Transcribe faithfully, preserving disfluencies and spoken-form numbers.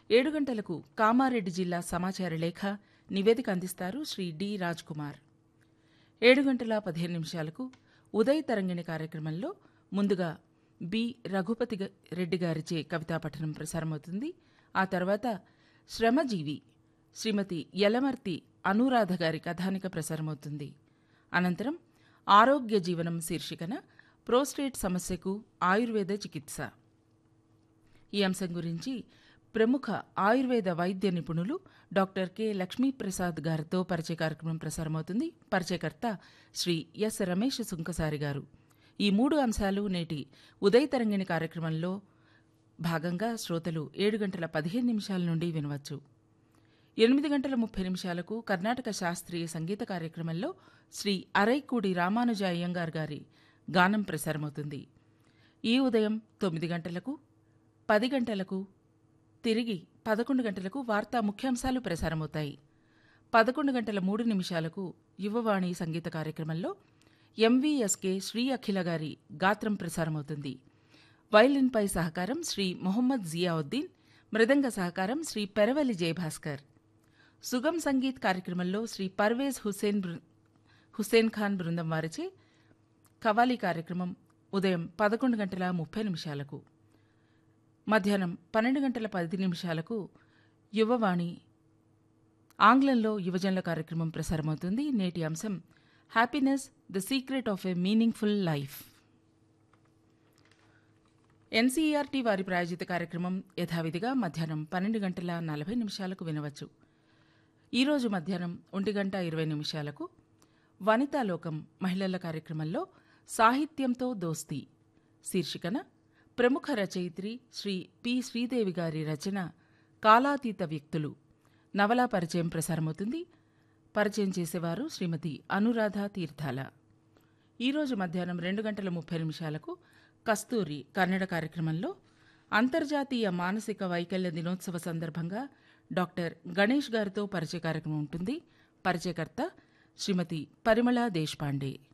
ఏడు గంటలకు కామారెడ్డి జిల్లా సమాచార లేఖ నివేదిక అందిస్తారు శ్రీ డి రాజ్ కుమార్. ఏడు గంటల పదిహేను నిమిషాలకు ఉదయ్ తరంగిణి కార్యక్రమంలో ముందుగా బి రఘుపతి రెడ్డి గారిచే కవితా పఠనం ప్రసారమవుతుంది. ఆ తర్వాత శ్రమజీవి శ్రీమతి యలమర్తి అనురాధ గారి కథానిక ప్రసారమవుతుంది. అనంతరం ఆరోగ్య జీవనం శీర్షికన ప్రోస్టేట్ సమస్యకు ఆయుర్వేద చికిత్స ఈ అంశం గురించి ప్రముఖ ఆయుర్వేద వైద్య నిపుణులు డాక్టర్ కె లక్ష్మీప్రసాద్ గారితో పరిచయ కార్యక్రమం ప్రసారమవుతుంది. పరిచయకర్త శ్రీ ఎస్ రమేష్ సుంకసారి గారు. ఈ మూడు అంశాలు నేటి ఉదయ తరంగిణి కార్యక్రమంలో భాగంగా శ్రోతలు ఏడు గంటల పదిహేను నిమిషాల నుండి వినవచ్చు. ఎనిమిది గంటల ముప్పై నిమిషాలకు కర్ణాటక శాస్త్రీయ సంగీత కార్యక్రమంలో శ్రీ అరైకూడి రామానుజ అయ్యంగార్ గారి గానం ప్రసారమవుతుంది. ఈ ఉదయం తొమ్మిది గంటలకు, పది గంటలకు, తిరిగి పదకొండు గంటలకు వార్తా ముఖ్యాంశాలు ప్రసారమవుతాయి. పదకొండు గంటల మూడు నిమిషాలకు యువవాణి సంగీత కార్యక్రమంలో ఎంవీఎస్కే శ్రీ అఖిల గారి గాత్రం ప్రసారమవుతుంది. వైలిన్పై సహకారం శ్రీ మొహమ్మద్ జియావుద్దీన్, మృదంగ సహకారం శ్రీ పెరవలి జయభాస్కర్. సుగం సంగీత్ కార్యక్రమంలో శ్రీ పర్వేజ్ హుసేన్ హుసేన్ ఖాన్ బృందం వారిచే కవాలి కార్యక్రమం ఉదయం పదకొండు గంటల ముప్పై నిమిషాలకు. మధ్యాహ్నం పన్నెండు గంటల పది నిమిషాలకు యువవాణి ఆంగ్లంలో యువజనుల కార్యక్రమం ప్రసారమవుతుంది. నేటి అంశం happiness the secret of a meaningful life. NCERT వారి ప్రాయోజిత కార్యక్రమం యథావిధిగా మధ్యాహ్నం పన్నెండు గంటల నలభై నిమిషాలకు వినవచ్చు. ఈరోజు మధ్యాహ్నం ఒంటి గంట ఇరవై నిమిషాలకు వనితాలోకం మహిళల కార్యక్రమంలో సాహిత్యంతో దోస్తీ శీర్షికన ప్రముఖ రచయిత్రి శ్రీ పి శ్రీదేవి గారి రచన కాలాతీత వ్యక్తులు నవలా పరిచయం ప్రసారమవుతుంది. పరిచయం చేసేవారు శ్రీమతి అనురాధ తీర్థాల. ఈరోజు మధ్యాహ్నం రెండు గంటల ముప్పై నిమిషాలకు కస్తూరి కన్నడ కార్యక్రమంలో అంతర్జాతీయ మానసిక వైకల్య దినోత్సవ సందర్భంగా డాక్టర్ గణేష్ గారితో పరిచయ కార్యక్రమం ఉంటుంది. పరిచయకర్త శ్రీమతి పరిమళ దేశపాండే.